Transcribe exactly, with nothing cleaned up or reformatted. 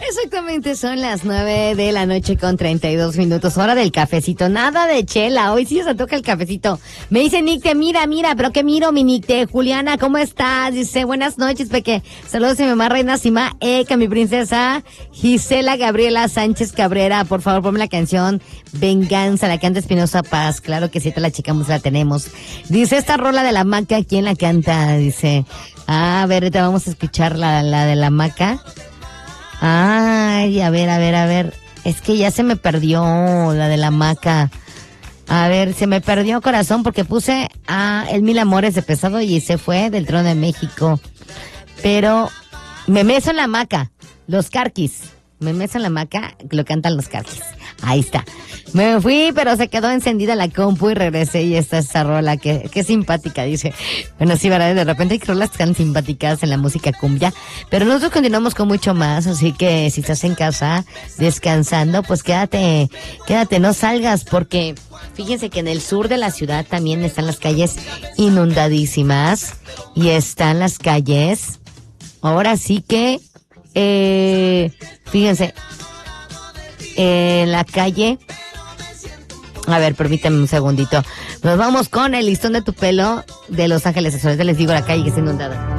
Exactamente, son las nueve de la noche con treinta y dos minutos, hora del cafecito, nada de chela, hoy sí se toca el cafecito. Me dice Nicte, mira, mira, pero qué miro, mi Nicte. Juliana, ¿cómo estás? Dice, buenas noches, peque. Saludos a mi mamá Reina Sima Eka, mi princesa Gisela Gabriela Sánchez Cabrera. Por favor, ponme la canción Venganza, la canta Espinosa Paz. Claro que sí, te la checamos, la tenemos. Dice, esta rola de la maca, ¿quién la canta? Dice, ah, a ver, ahorita vamos a escuchar la, la de la maca. Ay, a ver, a ver, a ver. Es que ya se me perdió la de la maca. A ver, se me perdió, corazón, porque puse a El Mil Amores de Pesado y se fue del Trono de México. Pero me meso en la maca, los Carquis. Me meso en la maca, lo cantan los Carquis. Ahí está. Me fui, pero se quedó encendida la compu y regresé y está esa rola, que, que simpática, dice. Bueno, sí, verdad, de repente hay rolas tan simpáticas en la música cumbia, pero nosotros continuamos con mucho más, así que si estás en casa descansando, pues quédate, quédate, no salgas, porque fíjense que en el sur de la ciudad también están las calles inundadísimas y están las calles, ahora sí que, eh, fíjense, en la calle, a ver, permítame un segundito. Nos vamos con el listón de tu pelo de Los Ángeles Azules. Les digo, la calle que está inundada.